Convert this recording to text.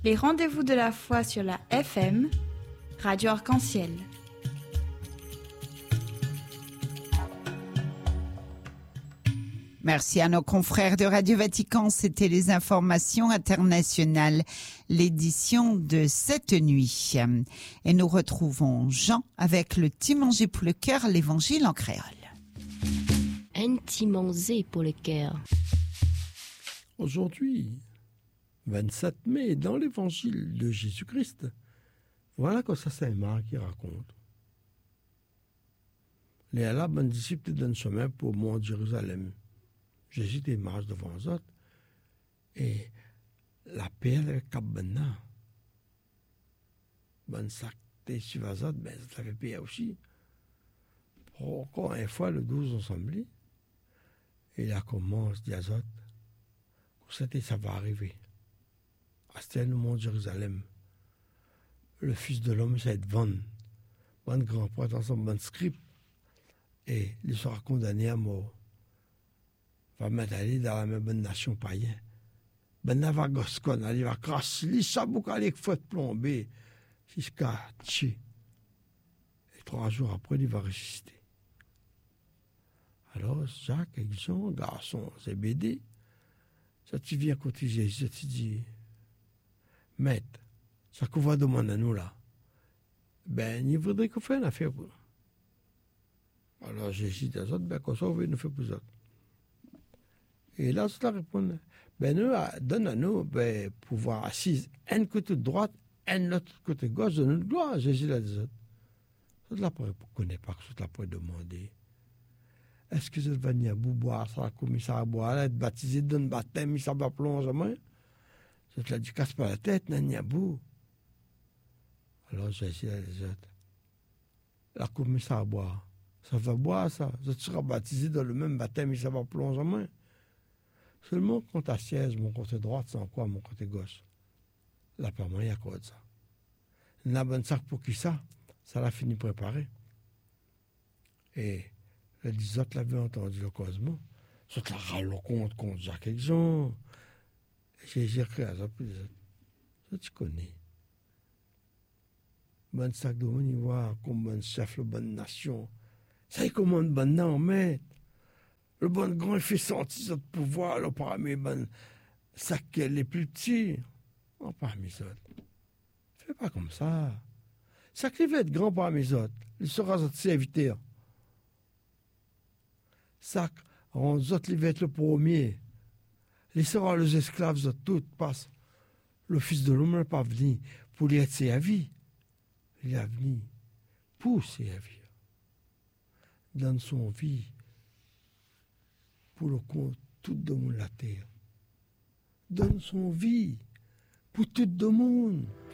Les rendez-vous de la foi sur la FM, Radio Arc-en-Ciel. Merci à nos confrères de Radio Vatican. C'était les informations internationales, l'édition de cette nuit. Et nous retrouvons Jean avec le petit manger pour le cœur, l'évangile en créole. Un petit manger pour le cœur. Aujourd'hui, 27 mai, dans l'évangile de Jésus-Christ, voilà que ça c'est Marc qui raconte. Les là, ben disciples d'un chemin pour le mont Jérusalem. Jésus était marche devant eux autres et la paix avec Kabana. Ben sac t'es sur eux autres, ben ça fait paix aussi. Encore une fois, le 12 ensemble, et là commence à dire aux autres, ça va arriver. C'était le mont Jérusalem. Le Fils de l'homme, ça va être vendu. Bon grand prêtre ensemble, bon script. Et il sera condamné à mort. Va mettre aller dans la même bonne nation païenne. Ben va goskon, il va crasser, il ça beaucoup aller faut plomber jusqu'à tuer. Et 3 jours après, il va ressusciter. Alors, Jacques et Jean, garçon, c'est BD. Ça tu viens côté Jésus, ça tu dis, Maître, ça qu'on va demander à nous là, ben, il voudrait qu'on fasse une affaire pour nous. Alors Jésus dit à eux, ben, comme ça, on veut nous faire pour eux. Et là, ça répond, ben, nous, donne à nous, ben, pouvoir assis, un côté droite, un autre côté gauche de notre gloire. Jésus l'a dit. Ça, là, pour connaître pas, ça, là, pour demander. Est-ce que vous venez à boire, ça, comme ça, à boire, être baptisé dans le baptême, ça va plonger, moi? Ça, là, du casse pas la tête, n'a n'y a bout. Alors, Jésus a dit, la comme ça à boire. Ça va boire, ça. Ça sera baptisé dans le même baptême, ça va plonger, moi. Seulement, quand tu assièges, mon côté droit, c'est encore mon côté gauche. Là, pas moi, il y a quoi de ça? Il y a un bon sac pour qui ça? Ça l'a fini préparé. Et les autres l'avaient entendu le causement. Ça te la râle contre Jacques et Jean. J'ai écrit à ça, puis ça tu connais. Bon sac de monde, il voit comme bon chef, le bonne nation. Ça y commande bon nom, maître. Le bon grand, il fait sentir ce pouvoir, là, parmi les bonnes sacs les plus petits. Oh, parmi les autres. Fais pas comme ça. Ça qui va être grand parmi les autres. Il sera notre serviteur. Ça, on autres, il va être le premier. Il sera les esclaves de tout, parce le Fils de l'homme n'est pas venu pour lui être servi. Il est venu pour servir. Dans son vie, pour le compte tout le monde la terre. Donne son vie pour tout le monde.